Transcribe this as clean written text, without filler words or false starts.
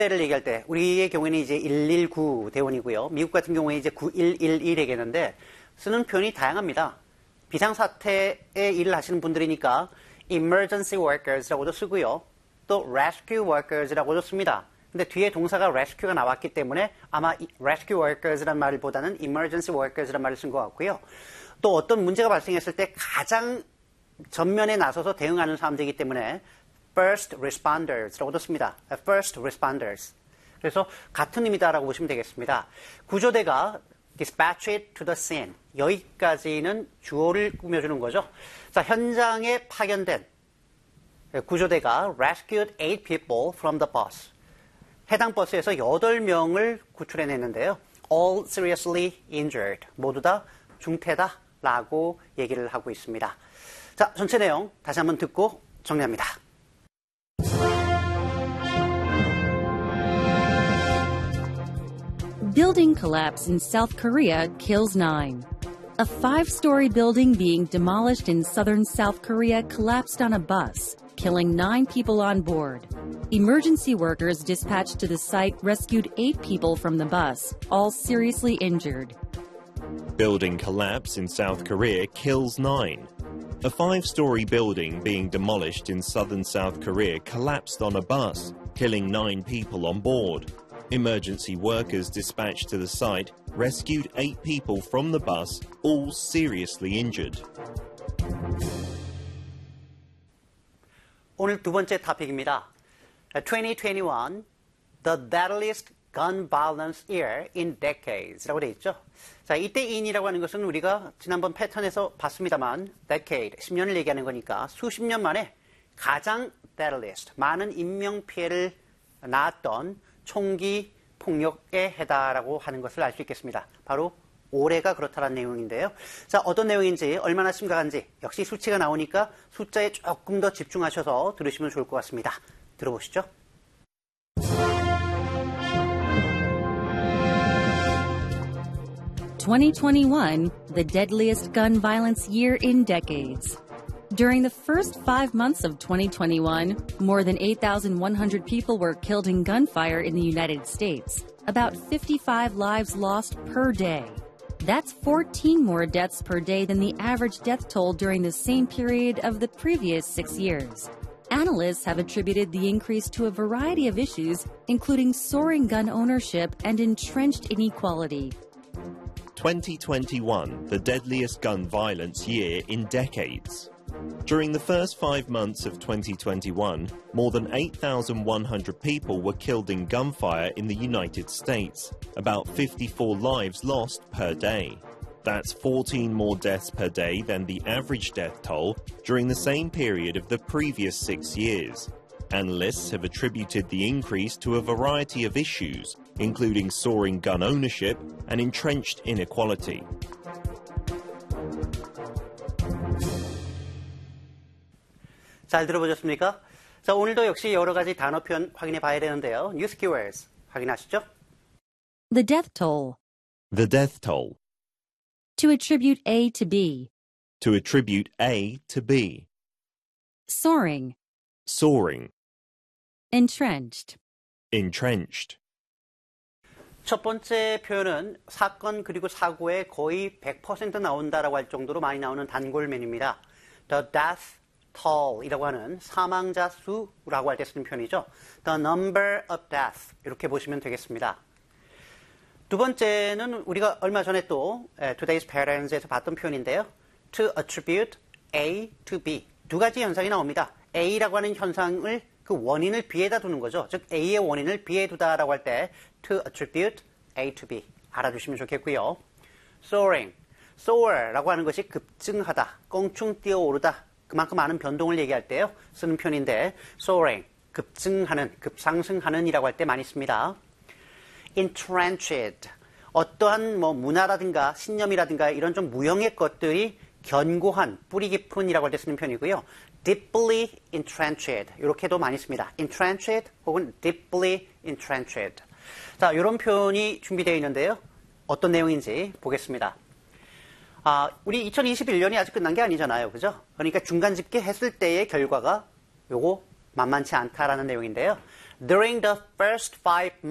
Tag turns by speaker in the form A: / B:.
A: 를 얘기할 때 우리의 경우에는 이제 119 대원이고요. 미국 같은 경우에 이제 9111 얘기했는데 쓰는 표현이 다양합니다. 비상사태에 일을 하시는 분들이니까 emergency workers라고도 쓰고요. 또 rescue workers라고도 씁니다. 근데 뒤에 동사가 rescue가 나왔기 때문에 아마 rescue workers란 말보다는 emergency workers란 말을 쓴 것 같고요. 또 어떤 문제가 발생했을 때 가장 전면에 나서서 대응하는 사람들이기 때문에 first responders라고도 씁니다. first responders. 그래서 같은 의미다라고 보시면 되겠습니다. 구조대가 dispatched to the scene. 여기까지는 주어를 꾸며주는 거죠. 자, 현장에 파견된 구조대가 rescued 8 people from the bus. 해당 버스에서 8명을 구출해냈는데요. All seriously injured. 모두 다 중태다라고 얘기를 하고 있습니다. 자, 전체 내용 다시 한번 듣고 정리합니다.
B: Building collapse in South Korea kills 9. A 5-story building being demolished in southern South Korea collapsed on a bus, killing 9 people on board. Emergency workers dispatched to the site rescued 8 people from the bus, all seriously injured.
C: Building collapse in South Korea kills 9. A 5-story building being demolished in southern South Korea collapsed on a bus, killing 9 people on board. Emergency workers dispatched to the site rescued 8 people from the bus, all seriously injured.
A: 오늘 두 번째 토픽입니다. 2021, the deadliest gun violence year in decades라고 되어 있죠. 자, 이때 in이라고 하는 것은 우리가 지난번 패턴에서 봤습니다만 decade, 10년을 얘기하는 거니까 수십 년 만에 가장 deadliest, 많은 인명피해를 낳았던 총기 폭력에 해당하라고 하는 것을 알 수 있겠습니다. 바로 올해가 그렇다는 내용인데요. 자, 어떤 내용인지 얼마나 심각한지 역시 수치가 나오니까 숫자에 조금 더 집중하셔서 들으시면 좋을 것 같습니다. 들어보시죠.
B: 2021, the deadliest gun violence year in decades. During the first 5 months of 2021, more than 8,100 people were killed in gunfire in the United States, about 55 lives lost per day. That's 14 more deaths per day than the average death toll during the same period of the previous 6 years. Analysts have attributed the increase to a variety of issues, including soaring gun ownership and entrenched inequality.
C: 2021, the deadliest gun violence year in decades. During the first 5 months of 2021, more than 8,100 people were killed in gunfire in the United States, about 54 lives lost per day. That's 14 more deaths per day than the average death toll during the same period of the previous 6 years. Analysts have attributed the increase to a variety of issues, including soaring gun ownership and entrenched inequality.
A: 잘 들어보셨습니까? 자, 오늘도 역시 여러 가지 단어 표현 확인해 봐야 되는데요. 뉴스 키워드스 확인하시죠.
B: The death toll.
C: The death toll.
B: To attribute A to B.
C: To attribute A to B.
B: Soaring.
C: Soaring.
B: Entrenched.
C: Entrenched.
A: 첫 번째 표현은 사건 그리고 사고에 거의 100% 나온다라고 할 정도로 많이 나오는 단골맨입니다. The death toll이라고 하는 사망자 수라고 할 때 쓰는 표현이죠. The number of death 이렇게 보시면 되겠습니다. 두 번째는 우리가 얼마 전에 또 Today's Patterns에서 봤던 표현인데요. To attribute A to B. 두 가지 현상이 나옵니다. A라고 하는 현상을 그 원인을 B에다 두는 거죠. 즉 A의 원인을 B에 두다라고 할 때 to attribute A to B 알아두시면 좋겠고요. Soaring. soar라고 하는 것이 급증하다, 껑충 뛰어오르다, 그만큼 많은 변동을 얘기할 때요 쓰는 표현인데 soaring, 급증하는, 급상승하는 이라고 할 때 많이 씁니다. entrenched, 어떠한 문화라든가 신념이라든가 이런 좀 무형의 것들이 견고한, 뿌리 깊은 이라고 할 때 쓰는 표현이고요. deeply entrenched, 이렇게도 많이 씁니다. entrenched 혹은 deeply entrenched. 자, 이런 표현이 준비되어 있는데요. 어떤 내용인지 보겠습니다. 우리 2021년이 아직 끝난 게 아니잖아요. 그죠? 그러니까 중간 집계 했을 때의 결과가 요거 만만치 않다라는 내용인데요. During the first 5